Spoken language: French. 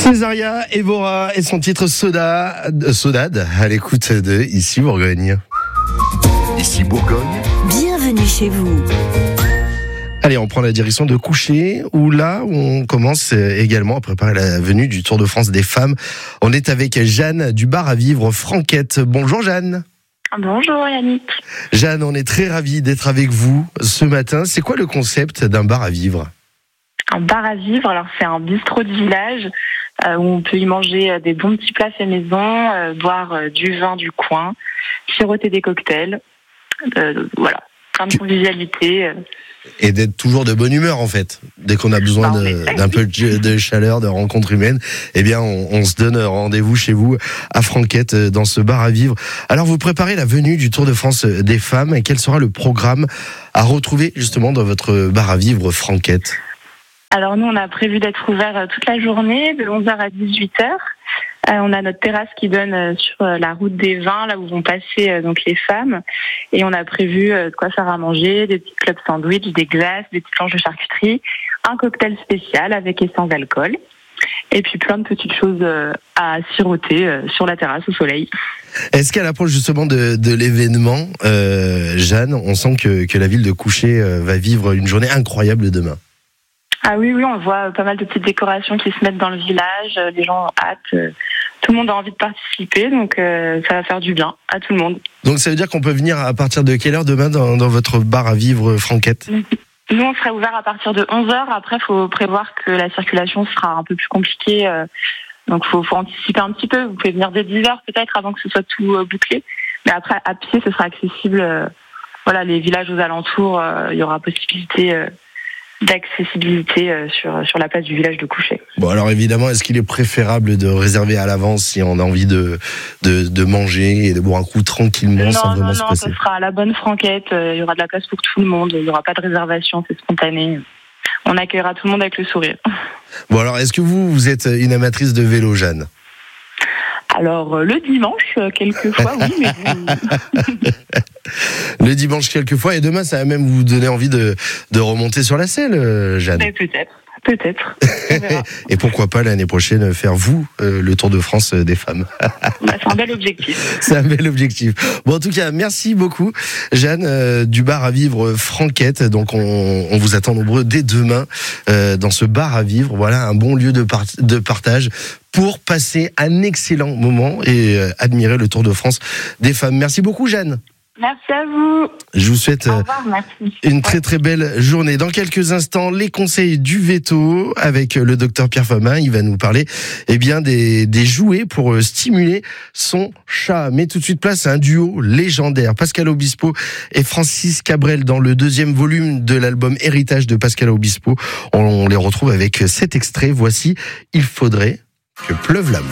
Césaria Evora et son titre Sodade à l'écoute de Ici Bourgogne. Ici Bourgogne. Bienvenue chez vous. Allez, on prend la direction de Couchet, où là, on commence également à préparer la venue du Tour de France des femmes. On est avec Jeanne du bar à vivre Franquette. Bonjour Jeanne. Bonjour Yannick. Jeanne, on est très ravis d'être avec vous ce matin. C'est quoi le concept d'un bar à vivre ? Un bar à vivre, alors c'est un bistrot de village où on peut y manger des bons petits plats faits maison, boire du vin du coin, siroter des cocktails, voilà, plein de convivialité. Et d'être toujours de bonne humeur en fait. Dès qu'on a besoin d'un peu de chaleur, de rencontre humaine, eh bien on se donne rendez-vous chez vous à Franquette dans ce bar à vivre. Alors vous préparez la venue du Tour de France des femmes. Et quel sera le programme à retrouver justement dans votre bar à vivre Franquette ? Alors nous on a prévu d'être ouvert toute la journée de 11h à 18h. On a notre terrasse qui donne sur la route des vins, là où vont passer donc les femmes. Et on a prévu de quoi faire à manger, des petits clubs sandwich, des glaces, des petites planches de charcuterie, un cocktail spécial avec et sans alcool. Et puis plein de petites choses à siroter sur la terrasse au soleil. Est-ce qu'à l'approche justement de l'événement, Jeanne, on sent que la ville de Couchet va vivre une journée incroyable demain ? Ah oui, on voit pas mal de petites décorations qui se mettent dans le village, les gens ont hâte, tout le monde a envie de participer, donc ça va faire du bien à tout le monde. Donc ça veut dire qu'on peut venir à partir de quelle heure demain dans votre bar à vivre Franquette ? Nous on sera ouvert à partir de 11h, après il faut prévoir que la circulation sera un peu plus compliquée, donc faut anticiper un petit peu, vous pouvez venir dès 10h peut-être avant que ce soit tout bouclé, mais après à pied ce sera accessible, voilà, les villages aux alentours, il y aura possibilité d'accessibilité sur la place du village de Couchet. Bon alors évidemment, est-ce qu'il est préférable de réserver à l'avance si on a envie de manger et de boire un coup tranquillement sans vraiment se presser ? Non, ce sera à la bonne Franquette, il y aura de la place pour tout le monde, il n'y aura pas de réservation, c'est spontané. On accueillera tout le monde avec le sourire. Bon alors, est-ce que vous êtes une amatrice de vélo, Jeanne ? Alors, le dimanche, quelquefois, oui, mais Le dimanche, quelquefois, et demain, ça va même vous donner envie de remonter sur la selle, Jeanne. Mais peut-être. Et pourquoi pas l'année prochaine faire le Tour de France des femmes. C'est un bel objectif. C'est un bel objectif. Bon, en tout cas, merci beaucoup, Jeanne, du bar à vivre Franquette. Donc, on vous attend nombreux dès demain dans ce bar à vivre. Voilà, un bon lieu de partage pour passer un excellent moment et admirer le Tour de France des femmes. Merci beaucoup, Jeanne. Merci à vous. Je vous souhaite une très très belle journée. Dans quelques instants, les conseils du veto avec le docteur Pierre Famin. Il va nous parler des jouets pour stimuler son chat. Mais tout de suite, place à un duo légendaire. Pascal Obispo et Francis Cabrel dans le 2e volume de l'album Héritage de Pascal Obispo. On les retrouve avec cet extrait. Voici « Il faudrait que pleuve l'amour ».